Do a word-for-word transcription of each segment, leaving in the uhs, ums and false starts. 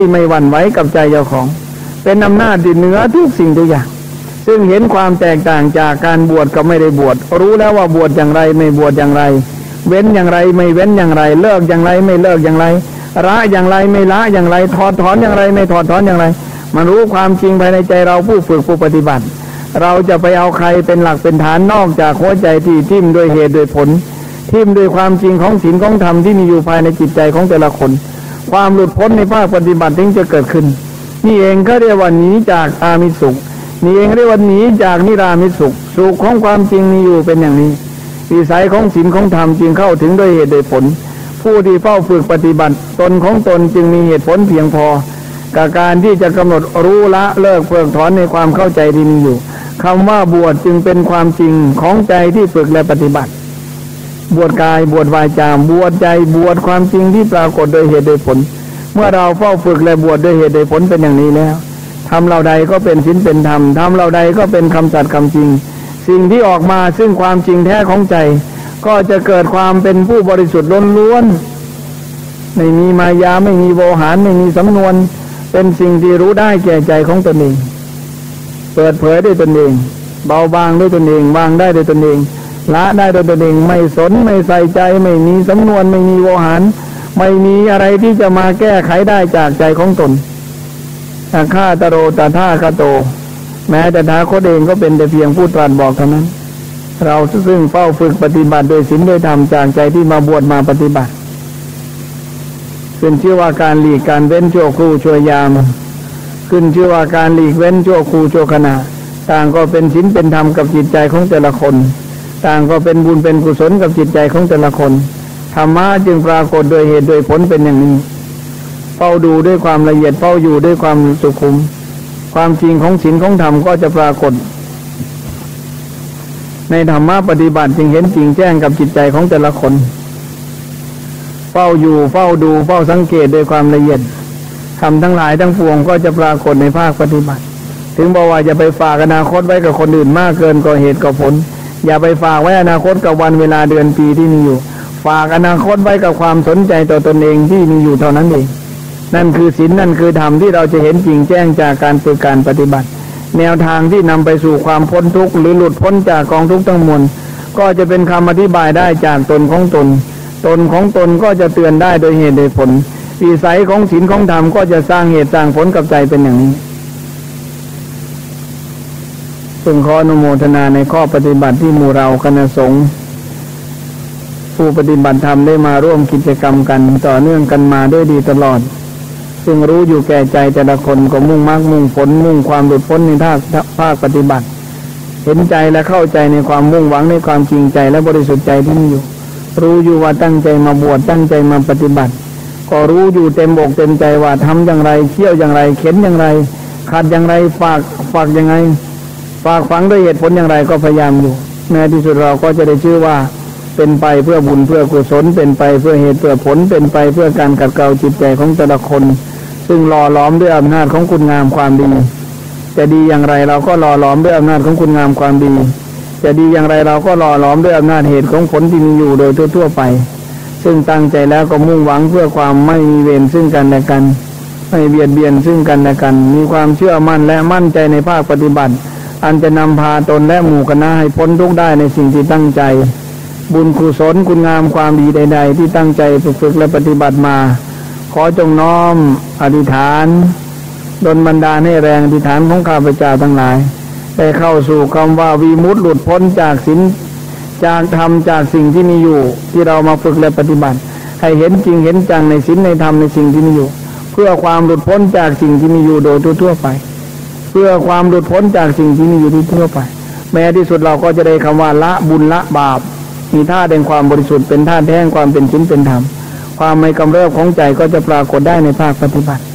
ที่ไม่หวั่นไหวกับใจเจ้าของเป็นอำนาจที่เหนือทุกสิ่งทุกอย่างซึ่งเห็นความแตกต่างจากการบวชกับไม่ได้บวชรู้แล้วว่าบวชอย่างไรไม่บวชอย่างไรเว้นอย่างไรไม่เว้นอย่างไรเลิกอย่างไรไม่เลิกอย่างไรละอย่างไรไม่ละอย่างไรถอดถอนอย่างไรไม่ถอดถอนอย่างไรมันรู้ความจริงภายในใจเราผู้ฝึกผู้ปฏิบัติเราจะไปเอาใครเป็นหลักเป็นฐานนอกจากหัวใจที่ทิ่มด้วยเหตุด้วยผลทิ่มด้วยความจริงของศีลของธรรมที่มีอยู่ภายในจิตใจของแต่ละคนความหลุดพ้นในภาคปฏิบัติถึงจะเกิดขึ้นนี่เองก็เรียกว่าหนีจากอามิสุขนี่เองเรียกว่าหนีจากนิรามิสุขสุขของความจริงมีอยู่เป็นอย่างนี้วิสัยของศีลของธรรมจึงเข้าถึงด้วยเหตุด้วยผลผู้ที่เฝ้าฝึกปฏิบัติตนของตนจึงมีเหตุผลเพียงพอกับการที่จะกำหนดรู้ละเลิกเพิกถอนในความเข้าใจที่มีอยู่คำว่าบวชจึงเป็นความจริงของใจที่ฝึกและปฏิบัติบวชกายบวชวาจาบวชใจบวชความจริงที่ปรากฏโดยเหตุโดยผลเมื่อเราเฝ้าฝึกและบวชโดยเหตุโดยผลเป็นอย่างนี้แล้วทำเราใดก็เป็นศีลเป็นธรรมทำเราใดก็เป็นคำสัตย์คำจริงสิ่งที่ออกมาซึ่งความจริงแท้ของใจก็จะเกิดความเป็นผู้บริสุทธิ์ล้วนๆไม่มีมายาไม่มีโวหารไม่มีสำนวนเป็นสิ่งที่รู้ได้แก่ใจของตนเองเปิดเผยด้วยตนเองเบาบางด้วยตนเองวางได้ด้วยตนเองละได้ด้วยตนเองไม่สนไม่ใส่ใจไม่มีสำนวนไม่มีโวหารไม่มีอะไรที่จะมาแก้ไขได้จากใจของตนอาฆาตโรตถาคโตแม้แต่ท้าคตเองก็เป็นแต่เพียงผู้ตรัสบอกเท่านั้นเราซึ่งเฝ้าฝึกปฏิบัติโดยศีลโดยธรรมจากใจที่มาบวชมาปฏิบัติขึ้นชื่อว่าการหลีกการเว้นชั่วครู่ชั่วยามขึ้นชื่อว่าการหลีกเว้นชั่วครู่ชั่วขณะต่างก็เป็นศีลเป็นธรรมกับจิตใจของแต่ละคนต่างก็เป็นบุญเป็นกุศลกับจิตใจของแต่ละคนธรรมะจึงปรากฏโดยเหตุโดยผลเป็นอย่างนี้เฝ้าดูด้วยความละเอียดเฝ้าอยู่ด้วยความสุขุมความจริงของศีลของธรรมก็จะปรากฏในธรรมะปฏิบัติจึงเห็นจริงแจ้งกับจิตใจของแต่ละคนเฝ้าอยู่เฝ้าดูเฝ้าสังเกตด้วยความละเอียดทำทั้งหลายทั้งปวงก็จะปรากฏในภาคปฏิบัติถึงบอกว่าจะไปฝากอนาคตไว้กับคนอื่นมากเกินกว่าเหตุกับผลอย่าไปฝากไว้อนาคตกับวันเวลาเดือนปีที่มีอยู่ฝากอนาคตไว้กับความสนใจต่อตนเองที่มีอยู่เท่านั้นเองนั่นคือศีลนั่นคือธรรมที่เราจะเห็นจริงแจ้งจากการฝึกการปฏิบัติแนวทางที่นำไปสู่ความพ้นทุกข์หรือหลุดพ้นจากกองทุกข์ทั้งมวลก็จะเป็นคำอธิบายได้จากตนของตนตนของตนก็จะเตือนได้โดยเหตุโดยผลวิสัยของศีลของธรรมก็จะสร้างเหตุสร้างผลกับใจเป็นอย่างนี้ซึ่งขออนุโมทนาในข้อปฏิบัติที่หมู่เราคณะสงฆ์ผู้ปฏิบัติธรรมได้มาร่วมกิจกรรมกันต่อเนื่องกันมาด้วยดีตลอดซึ่งรู้อยู่แก่ใจแต่ละคนก็มุ่งมรรคมุ่งผลมุ่งความหลุดพ้นในภาคปฏิบัติเห็นใจและเข้าใจในความมุ่งหวังในความจริงใจและบริสุทธิ์ใจที่มีอยู่รู้อยู่ว่าตั้งใจมาบวชตั้งใจมาปฏิบัติก็รู้อยู่เต็มอกเต็มใจว่าทำอย่างไรเคี่ยวอย่างไรเข็นอย่างไรขัดอย่างไรฝากฝากยังไงฝากฝังด้วยเหตุผลอย่างไรก็พยายามอยู่แม้ที่สุดเราก็จะได้ชื่อว่าเป็นไปเพื่อบุญเพื่อกุศลเป็นไปเพื่อเหตุเพื่อผลเป็นไปเพื่อการขัดเกลาจิตใจของแต่ละคนซึ่งหล่อหลอมด้วยอำนาจของคุณงามความดีจะดีอย่างไรเราก็หล่อหลอมด้วยอำนาจของคุณงามความดีจะดีอย่างไรเราก็หล่อหลอมด้วยอำนาจเหตุของผลที่มีอยู่โดยทั่วๆไปซึ่งตั้งใจแล้วก็มุ่งหวังเพื่อความไม่มีเวรซึ่งกันและกันไม่เบียดเบียนซึ่งกันและกันมีความเชื่อมั่นและมั่นใจในภาคปฏิบัติอันจะนำพาตนและหมู่คณะให้พ้นทุกข์ได้ในสิ่งที่ตั้งใจบุญกุศลคุณงามความดีใดๆที่ตั้งใจฝึกและปฏิบัติมาขอจงน้อมอธิษฐานดลบันดาลให้แรงอธิษฐานของข้าพเจ้าทั้งหลายได้เข้าสู่คำว่าวิมุตติหลุดพ้นจากศีลจากธรรมจากสิ่งที่มีอยู่ที่เรามาฝึกและปฏิบัติให้เห็นจริงเห็นจังในศีลในธรรมในสิ่งที่มีอยู่เพื่อความหลุดพ้นจากสิ่งที่มีอยู่โดยทั่วๆไปเพื่อความหลุดพ้นจากสิ่งที่มีอยู่ทั่วไปแม้ที่สุดเราก็จะได้คำว่าละบุญละบาปมีท่าแห่งความบริสุทธิ์เป็นท่าแห่งความเป็นศีลเป็นธรรมความไม่กำเริบของใจก็จะปรากฏได้ในภาคปฏิบัติ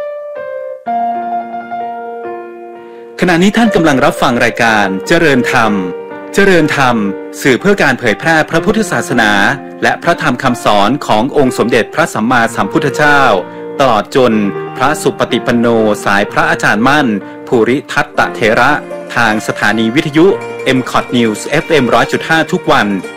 ขณะนี้ท่านกำลังรับฟังรายการเจริญธรรมเจริญธรรมสื่อเพื่อการเผยแพร่พระพุทธศาสนาและพระธรรมคำสอนขององค์สมเด็จพระสัมมาสัมพุทธเจ้าตลอดจนพระสุปฏิปันโนสายพระอาจารย์มั่นภูริทัตตเถระทางสถานีวิทยุ เอ็ม ซี โอ ที News เอฟ เอ็ม หนึ่งร้อยจุดห้า ทุกวัน